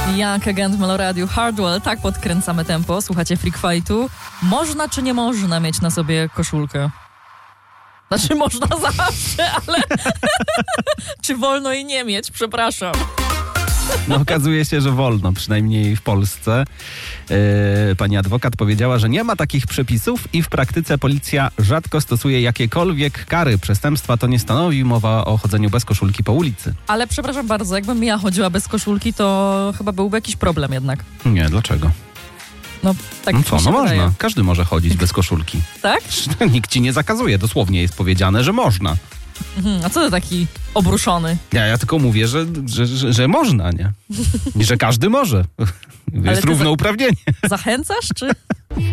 Young Agent w Meloradiu Hardwell. Tak podkręcamy tempo. Słuchacie Freak Fightu. Można czy nie można mieć na sobie koszulkę? Znaczy można zawsze, ale czy wolno jej nie mieć? Przepraszam. No okazuje się, że wolno, przynajmniej w Polsce. Pani adwokat powiedziała, że nie ma takich przepisów i w praktyce policja rzadko stosuje jakiekolwiek kary. Przestępstwa to nie stanowi, mowa o chodzeniu bez koszulki po ulicy. Ale przepraszam bardzo, jakbym ja chodziła bez koszulki, to chyba byłby jakiś problem jednak. Nie, dlaczego? No tak mi się można. wydaje. Każdy może chodzić bez koszulki. Tak? Nikt ci nie zakazuje, dosłownie jest powiedziane, że można. A co to taki obruszony? Ja tylko mówię, że można, nie? I że każdy może. Jest równouprawnienie. Zachęcasz, czy...